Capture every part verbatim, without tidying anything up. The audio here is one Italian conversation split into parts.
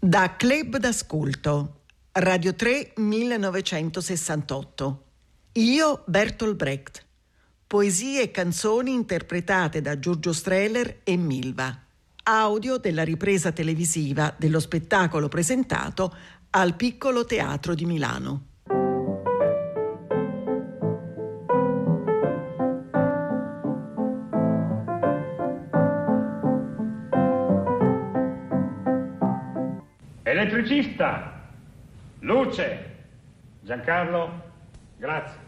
Da Club d'Ascolto, Radio tre millenovecentosessantotto. Io Bertolt Brecht. Poesie e canzoni interpretate da Giorgio Strehler e Milva. Audio della ripresa televisiva dello spettacolo presentato al Piccolo Teatro di Milano. Elettricista, luce. Giancarlo, grazie.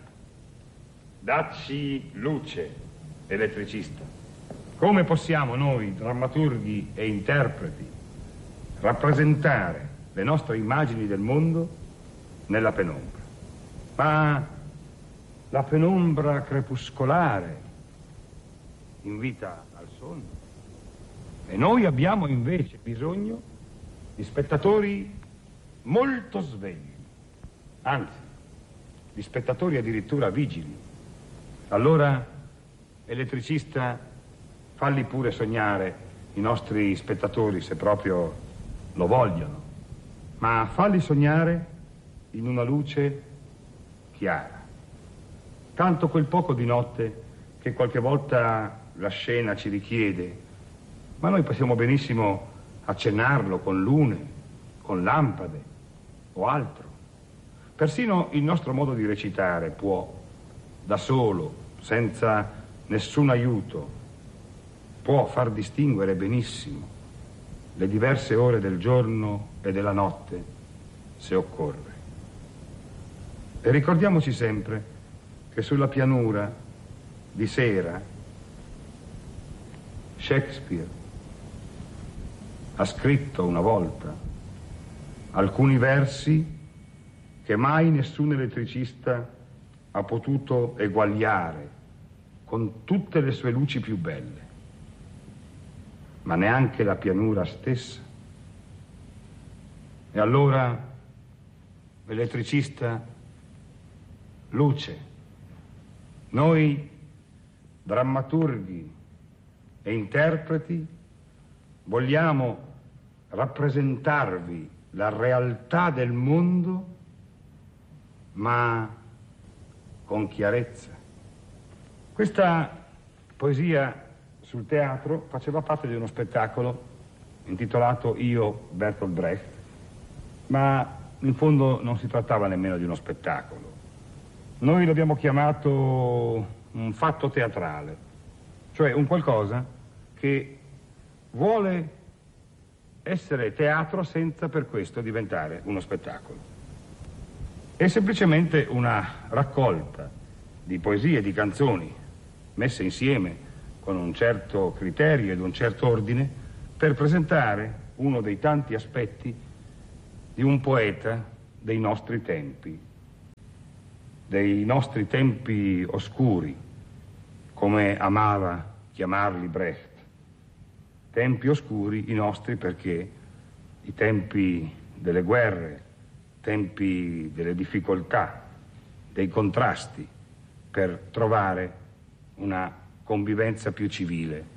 Dacci luce, elettricista. Come possiamo noi, drammaturghi e interpreti, rappresentare le nostre immagini del mondo nella penombra? Ma la penombra crepuscolare invita al sonno. E noi abbiamo invece bisogno di spettatori molto svegli, anzi, di spettatori addirittura vigili. Allora, elettricista, falli pure sognare i nostri spettatori, se proprio lo vogliono, ma falli sognare in una luce chiara. Tanto quel poco di notte che qualche volta la scena ci richiede, ma noi possiamo benissimo accennarlo con lune, con lampade o altro. Persino il nostro modo di recitare può, da solo, senza nessun aiuto, può far distinguere benissimo le diverse ore del giorno e della notte, se occorre. E ricordiamoci sempre che sulla pianura, di sera, Shakespeare ha scritto una volta alcuni versi che mai nessun elettricista ha potuto eguagliare con tutte le sue luci più belle, ma neanche la pianura stessa. E allora, elettricista, luce. Noi, drammaturghi e interpreti, vogliamo rappresentarvi la realtà del mondo, ma con chiarezza. Questa poesia sul teatro faceva parte di uno spettacolo intitolato Io Bertolt Brecht, ma in fondo non si trattava nemmeno di uno spettacolo. Noi l'abbiamo chiamato un fatto teatrale, cioè un qualcosa che vuole essere teatro senza per questo diventare uno spettacolo. È semplicemente una raccolta di poesie e di canzoni messe insieme con un certo criterio ed un certo ordine per presentare uno dei tanti aspetti di un poeta dei nostri tempi, dei nostri tempi oscuri, come amava chiamarli Brecht. Tempi oscuri i nostri perché i tempi delle guerre, tempi delle difficoltà, dei contrasti per trovare una convivenza più civile